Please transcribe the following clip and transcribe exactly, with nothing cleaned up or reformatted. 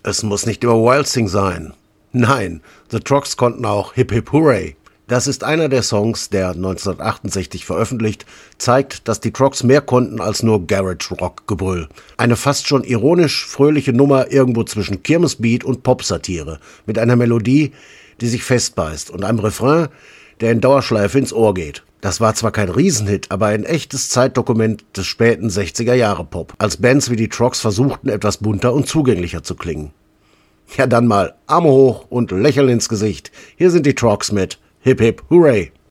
Es muss nicht immer Waltzing sein. Nein, The Trogs konnten auch Hip Hip Hooray. Das ist einer der Songs, der neunzehnhundertachtundsechzig veröffentlicht, zeigt, dass die Trogs mehr konnten als nur Garage-Rock-Gebrüll. Eine fast schon ironisch fröhliche Nummer irgendwo zwischen Kirmesbeat und Popsatire, mit einer Melodie, die sich festbeißt und einem Refrain, der in Dauerschleife ins Ohr geht. Das war zwar kein Riesenhit, aber ein echtes Zeitdokument des späten sechziger-Jahre-Pop, als Bands wie die Trogs versuchten, etwas bunter und zugänglicher zu klingen. Ja, dann mal Arme hoch und Lächeln ins Gesicht. Hier sind die Trogs mit Hip Hip Hooray!